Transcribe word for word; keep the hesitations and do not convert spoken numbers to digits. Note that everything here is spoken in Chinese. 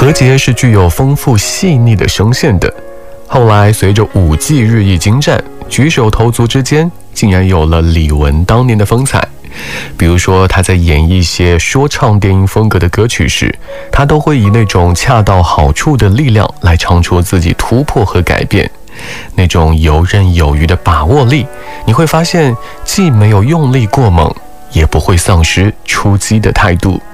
何洁是具有丰富细腻的声线的。后来随着舞技日益精湛，举手投足之间竟然有了李玟当年的风采。比如说她在演绎一些说唱电音风格的歌曲时，她都会以那种恰到好处的力量来唱出自己突破和改变，那种游刃有余的把握力，你会发现既没有用力过猛，也不会丧失出击的态度。